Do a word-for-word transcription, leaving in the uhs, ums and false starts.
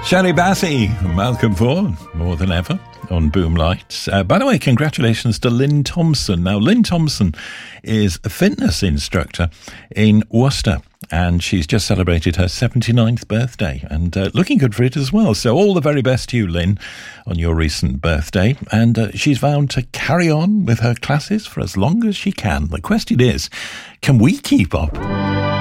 Shari Bassey, Malcolm Vaughan, more than ever on Boomlight. Uh, by the way, congratulations to Lynn Thompson. Now, Lynn Thompson is a fitness instructor in Worcester, and she's just celebrated her seventy-ninth birthday, and uh, looking good for it as well. So all the very best to you, Lynn, on your recent birthday. And uh, she's vowed to carry on with her classes for as long as she can. The question is, can we keep up?